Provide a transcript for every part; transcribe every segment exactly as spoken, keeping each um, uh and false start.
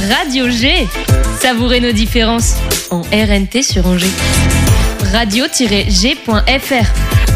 Radio G. Savourez nos différences en R N T sur Angers. radio tiret g point f r.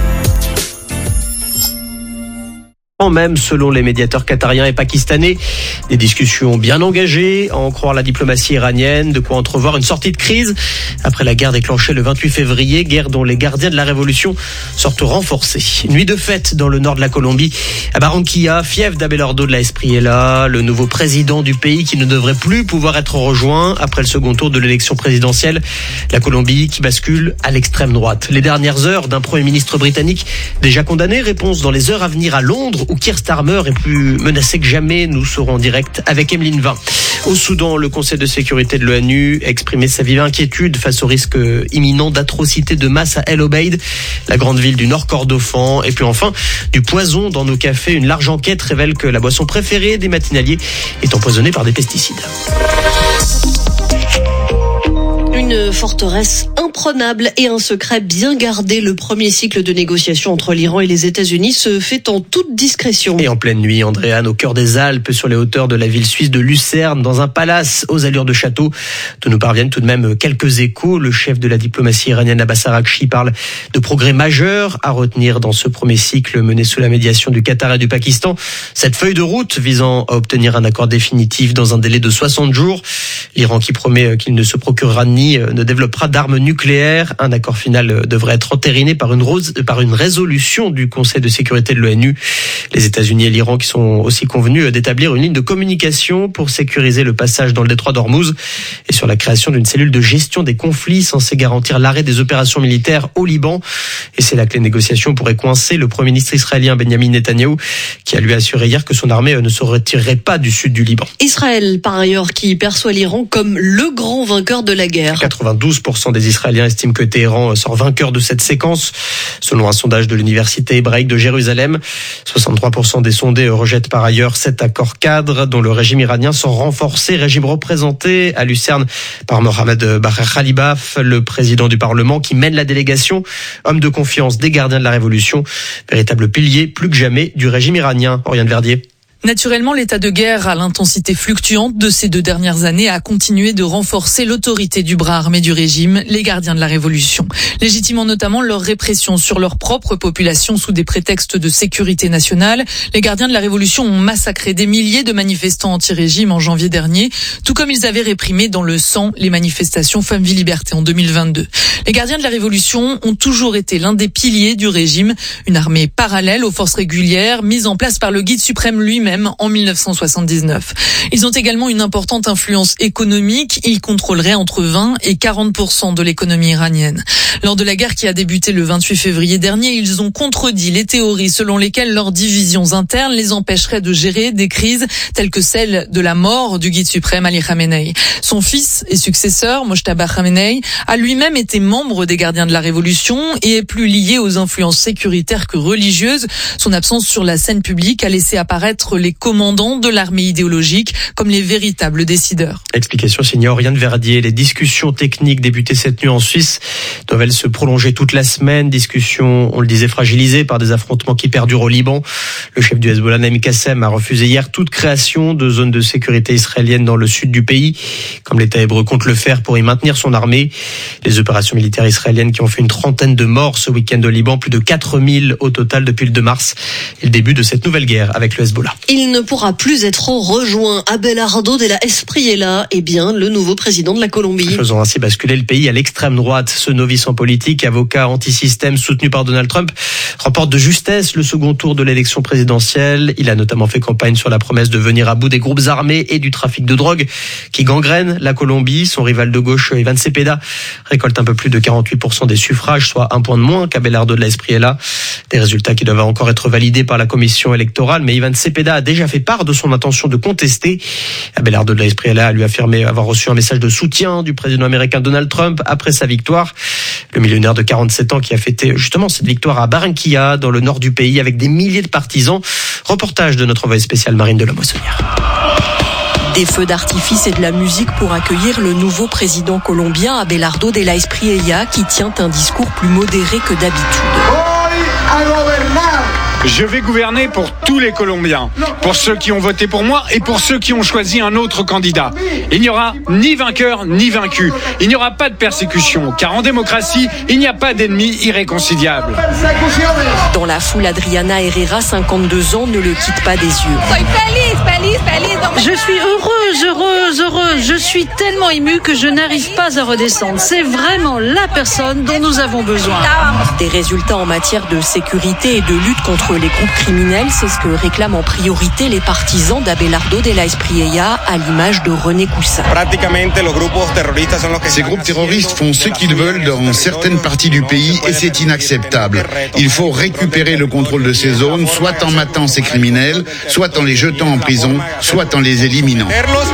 Même selon les médiateurs qatariens et pakistanais, des discussions bien engagées, à en croire la diplomatie iranienne, de quoi entrevoir une sortie de crise après la guerre déclenchée le vingt-huit février, guerre dont les gardiens de la révolution sortent renforcés. Nuit de fête dans le nord de la Colombie, à Barranquilla, fief d'Abelardo de la Espriella, le nouveau président du pays qui ne devrait plus pouvoir être rejoint après le second tour de l'élection présidentielle. La Colombie qui bascule à l'extrême droite. Les dernières heures d'un premier ministre britannique déjà condamné, réponse dans les heures à venir à Londres où Keir Starmer est plus menacé que jamais. Nous serons en direct avec Emeline Vin. Au Soudan, le Conseil de sécurité de l'ONU a exprimé sa vive inquiétude face au risque imminent d'atrocités de masse à El Obeid, la grande ville du Nord Kordofan. Et puis enfin, du poison dans nos cafés. Une large enquête révèle que la boisson préférée des matinaliers est empoisonnée par des pesticides. Une forteresse imprenable et un secret bien gardé. Le premier cycle de négociations entre l'Iran et les États-Unis se fait en toute discrétion. Et en pleine nuit, Andréane, au cœur des Alpes, sur les hauteurs de la ville suisse de Lucerne, dans un palace aux allures de château, de nous parviennent tout de même quelques échos. Le chef de la diplomatie iranienne, Abbas Araghchi, parle de progrès majeurs à retenir dans ce premier cycle mené sous la médiation du Qatar et du Pakistan. Cette feuille de route visant à obtenir un accord définitif dans un délai de soixante jours. L'Iran qui promet qu'il ne se procurera ni ne développera d'armes nucléaires. Un accord final devrait être entériné par une, rose, par une résolution du Conseil de sécurité de l'ONU. Les États-Unis et l'Iran qui sont aussi convenus d'établir une ligne de communication pour sécuriser le passage dans le détroit d'Ormuz et sur la création d'une cellule de gestion des conflits censée garantir l'arrêt des opérations militaires au Liban. Et c'est là que les négociations pourraient coincer. Le Premier ministre israélien Benjamin Netanyahou qui a lui assuré hier que son armée ne se retirerait pas du sud du Liban. Israël, par ailleurs, qui perçoit l'Iran comme le grand vainqueur de la guerre. quatre-vingt-douze pour cent des Israéliens estiment que Téhéran sort vainqueur de cette séquence. Selon un sondage de l'université hébraïque de Jérusalem, soixante-trois pour cent des sondés rejettent par ailleurs cet accord cadre dont le régime iranien sort renforcé. Régime représenté à Lucerne par Mohamed Bagher Khalibaf, le président du Parlement qui mène la délégation, homme de confiance des gardiens de la Révolution, véritable pilier plus que jamais du régime iranien. Oriane Verdier. Naturellement, l'état de guerre à l'intensité fluctuante de ces deux dernières années a continué de renforcer l'autorité du bras armé du régime, les gardiens de la Révolution, légitimant notamment leur répression sur leur propre population sous des prétextes de sécurité nationale. Les gardiens de la Révolution ont massacré des milliers de manifestants anti-régime en janvier dernier, tout comme ils avaient réprimé dans le sang les manifestations Femmes, Vie, Liberté en deux mille vingt-deux. Les gardiens de la Révolution ont toujours été l'un des piliers du régime, une armée parallèle aux forces régulières mise en place par le guide suprême lui-même en mille neuf cent soixante-dix-neuf. Ils ont également une importante influence économique. Ils contrôleraient entre vingt et quarante pour cent de l'économie iranienne. Lors de la guerre qui a débuté le vingt-huit février dernier, ils ont contredit les théories selon lesquelles leurs divisions internes les empêcheraient de gérer des crises telles que celle de la mort du guide suprême Ali Khamenei. Son fils et successeur, Mojtaba Khamenei, a lui-même été membre des gardiens de la Révolution et est plus lié aux influences sécuritaires que religieuses. Son absence sur la scène publique a laissé apparaître les commandants de l'armée idéologique comme les véritables décideurs. Explication signée Oriane Verdier. Les discussions techniques débutées cette nuit en Suisse doivent-elles se prolonger toute la semaine? Discussions, on le disait, fragilisées par des affrontements qui perdurent au Liban. Le chef du Hezbollah, Naim Qassem, a refusé hier toute création de zones de sécurité israélienne dans le sud du pays, comme l'État hébreu compte le faire pour y maintenir son armée. Les opérations militaires israéliennes qui ont fait une trentaine de morts ce week-end au Liban, plus de quatre mille au total depuis le deux mars, et le début de cette nouvelle guerre avec le Hezbollah. Il ne pourra plus être rejoint. Abelardo de la Espriella est bien le nouveau président de la Colombie. Faisant ainsi basculer le pays à l'extrême droite. Ce novice en politique, avocat anti-système soutenu par Donald Trump, remporte de justesse le second tour de l'élection présidentielle. Il a notamment fait campagne sur la promesse de venir à bout des groupes armés et du trafic de drogue qui gangrène la Colombie. Son rival de gauche, Iván Cepeda, récolte un peu plus de quarante-huit pour cent des suffrages, soit un point de moins qu'Abelardo de la Espriella. Des résultats qui doivent encore être validés par la commission électorale, mais Iván Cepeda a déjà fait part de son intention de contester. Abelardo de la Espriella a lui affirmé avoir reçu un message de soutien du président américain Donald Trump après sa victoire. Le millionnaire de quarante-sept ans qui a fêté justement cette victoire à Barranquilla, dans le nord du pays, avec des milliers de partisans. Reportage de notre envoyée spéciale Marine de la Moissonnière. Des feux d'artifice et de la musique pour accueillir le nouveau président colombien Abelardo de la Espriella qui tient un discours plus modéré que d'habitude. Je vais gouverner pour tous les Colombiens, pour ceux qui ont voté pour moi et pour ceux qui ont choisi un autre candidat. Il n'y aura ni vainqueur ni vaincu. Il n'y aura pas de persécution, car en démocratie, il n'y a pas d'ennemis irréconciliables. Dans la foule, Adriana Herrera, cinquante-deux ans, ne le quitte pas des yeux. Je suis heureuse, heureuse, heureuse. Je suis tellement émue que je n'arrive pas à redescendre. C'est vraiment la personne dont nous avons besoin. Des résultats en matière de sécurité et de lutte contre les groupes criminels, c'est ce que réclament en priorité les partisans d'Abelardo de la Espriella, à l'image de René Coussa. Ces groupes terroristes font ce qu'ils veulent dans certaines parties du pays et c'est inacceptable. Il faut récupérer le contrôle de ces zones, soit en matant ces criminels, soit en les jetant en prison, soit en les éliminant.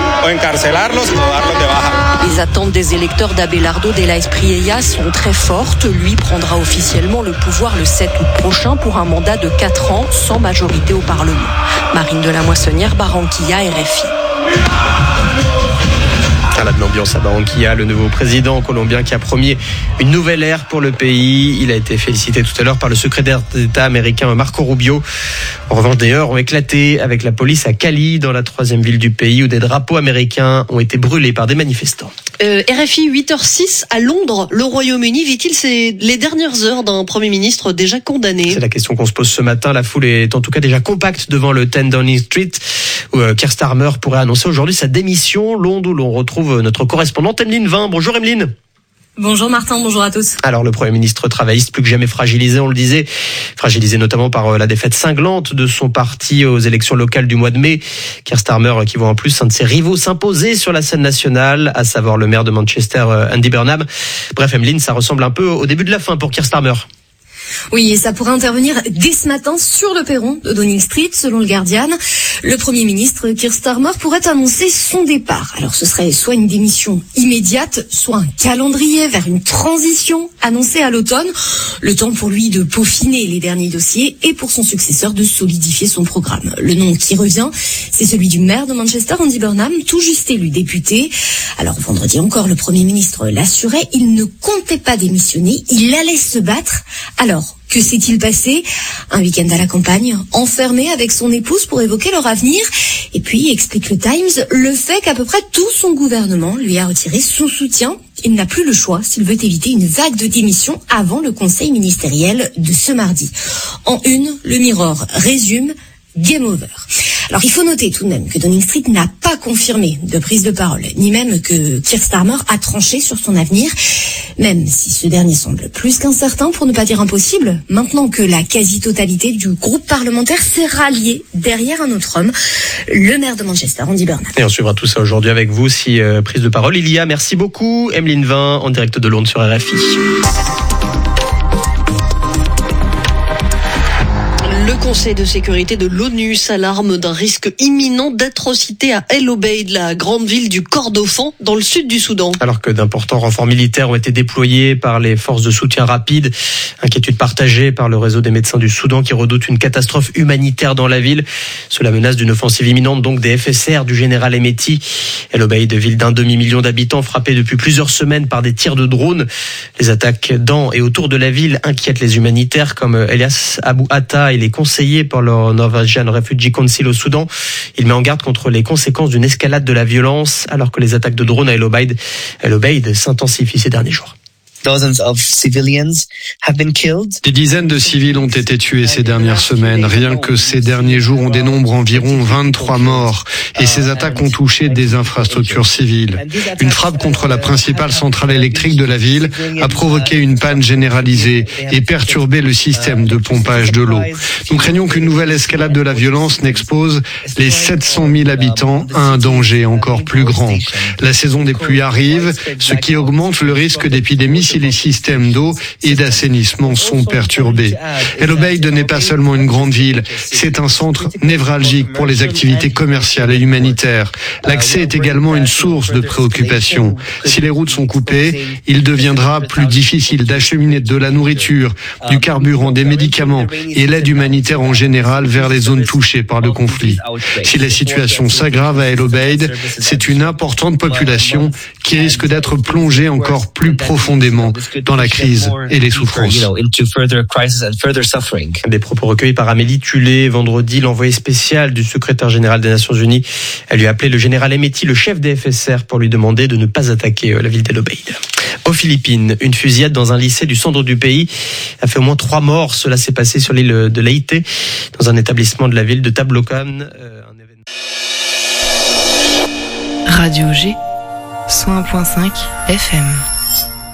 Les attentes des électeurs d'Abelardo de la Espriella sont très fortes. Lui prendra officiellement le pouvoir le sept août prochain pour un mandat de quatre ans sans majorité au Parlement. Marine de la Moissonnière, Barranquilla, R F I. À de l'ambiance à Barranquilla, le nouveau président colombien qui a promis une nouvelle ère pour le pays. Il a été félicité tout à l'heure par le secrétaire d'État américain Marco Rubio. En revanche, des heurts ont éclaté avec la police à Cali, dans la troisième ville du pays, où des drapeaux américains ont été brûlés par des manifestants. Euh, R F I, huit heures six à Londres. Le Royaume-Uni vit-il c'est les dernières heures d'un Premier ministre déjà condamné? C'est la question qu'on se pose ce matin. La foule est en tout cas déjà compacte devant le dix Downing Street, où Keir Starmer pourrait annoncer aujourd'hui sa démission. Londres, où l'on retrouve notre correspondante Emeline Vin. Bonjour Emeline. Bonjour Martin, bonjour à tous. Alors le Premier ministre travailliste plus que jamais fragilisé, on le disait, fragilisé notamment par la défaite cinglante de son parti aux élections locales du mois de mai. Keir Starmer qui voit en plus un de ses rivaux s'imposer sur la scène nationale, à savoir le maire de Manchester, Andy Burnham. Bref Emeline, ça ressemble un peu au début de la fin pour Keir Starmer. Oui, et ça pourrait intervenir dès ce matin sur le perron de Downing Street, selon le Guardian. Le Premier ministre Keir Starmer pourrait annoncer son départ. Alors ce serait soit une démission immédiate, soit un calendrier vers une transition annoncée à l'automne. Le temps pour lui de peaufiner les derniers dossiers et pour son successeur de solidifier son programme. Le nom qui revient, c'est celui du maire de Manchester, Andy Burnham, tout juste élu député. Alors vendredi encore, le Premier ministre l'assurait, il ne comptait pas démissionner, il allait se battre. Alors, que s'est-il passé? Un week-end à la campagne, enfermé avec son épouse pour évoquer leur avenir. Et puis, explique le Times, le fait qu'à peu près tout son gouvernement lui a retiré son soutien. Il n'a plus le choix s'il veut éviter une vague de démission avant le conseil ministériel de ce mardi. En une, le Mirror résume Game over. Alors il faut noter tout de même que Downing Street n'a pas confirmé de prise de parole, ni même que Keir Starmer a tranché sur son avenir, même si ce dernier semble plus qu'incertain, pour ne pas dire impossible, maintenant que la quasi-totalité du groupe parlementaire s'est ralliée derrière un autre homme, le maire de Manchester, Andy Burnham. Et on suivra tout ça aujourd'hui avec vous, si euh, prise de parole il y a. Merci beaucoup, Emeline Vin, en direct de Londres sur R F I. Le Conseil de sécurité de l'ONU s'alarme d'un risque imminent d'atrocité à El Obeid, la grande ville du Kordofan, dans le sud du Soudan. Alors que d'importants renforts militaires ont été déployés par les forces de soutien rapide, inquiétude partagée par le réseau des médecins du Soudan qui redoute une catastrophe humanitaire dans la ville. Cela menace d'une offensive imminente donc des F S R du général Hemeti. El Obeid, ville d'un demi-million d'habitants, frappée depuis plusieurs semaines par des tirs de drones. Les attaques dans et autour de la ville inquiètent les humanitaires comme Elias Abou Atta et les conseillé par le Norwegian Refugee Council au Soudan. Il met en garde contre les conséquences d'une escalade de la violence alors que les attaques de drones à El Obeid, El Obeid s'intensifient ces derniers jours. Des dizaines de civils ont été tués ces dernières semaines. Rien que ces derniers jours, on dénombre environ vingt-trois morts. Et ces attaques ont touché des infrastructures civiles. Une frappe contre la principale centrale électrique de la ville a provoqué une panne généralisée et perturbé le système de pompage de l'eau. Nous craignons qu'une nouvelle escalade de la violence n'expose les sept cent mille habitants à un danger encore plus grand. La saison des pluies arrive, ce qui augmente le risque d'épidémie si les systèmes d'eau et d'assainissement sont perturbés. El Obeid n'est pas seulement une grande ville, c'est un centre névralgique pour les activités commerciales et humanitaires. L'accès est également une source de préoccupation. Si les routes sont coupées, il deviendra plus difficile d'acheminer de la nourriture, du carburant, des médicaments et l'aide humanitaire en général vers les zones touchées par le conflit. Si la situation s'aggrave à El Obeid, c'est une importante population qui qui risque d'être plongé encore plus profondément dans la crise et les souffrances. Des propos recueillis par Amélie Tulé. Vendredi, l'envoyé spécial du secrétaire général des Nations Unies a lui appelé le général Hemeti, le chef des F S R, pour lui demander de ne pas attaquer la ville d'El Obeid. Aux Philippines, une fusillade dans un lycée du centre du pays a fait au moins trois morts. Cela s'est passé sur l'île de Leyte, dans un établissement de la ville de Tablocan. Radio G, cent un virgule cinq F M.